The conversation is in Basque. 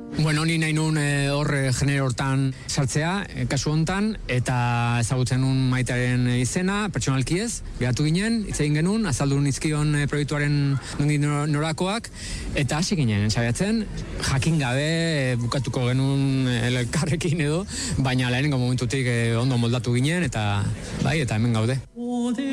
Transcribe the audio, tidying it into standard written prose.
Bueno, ni nahi nun hor genero hortan sartzea, kasu hontan, eta ezagutzen nun Maitaren izena, pertsonalki ez, behatu ginen, hitz egin genuen, azaldu nizkion proiektuaren nondik norakoak, eta hasi ginen, saiatzen, jakin gabe bukatuko genuen elkarrekin edo, baina lehenengo momentutik ondo moldatu ginen, eta bai, eta hemen gaude.